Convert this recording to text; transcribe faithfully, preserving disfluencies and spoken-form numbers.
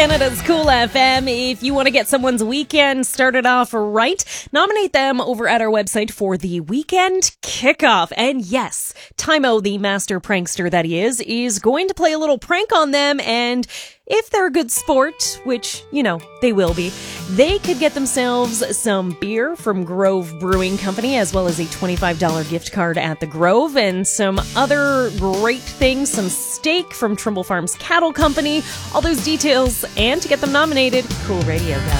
Canada's Cool F M. If you want to get someone's weekend started off right, nominate them over at our website for the weekend kickoff. And yes, Timo, the master prankster that he is, is going to play a little prank on them. And if they're a good sport, which, you know, they will be, they could get themselves some beer from Grove Brewing Company, as well as a twenty-five dollars gift card at the Grove, and some other great things, some steak from Trimble Farms Cattle Company. All those details, and to get them nominated, Cool Radio Guy.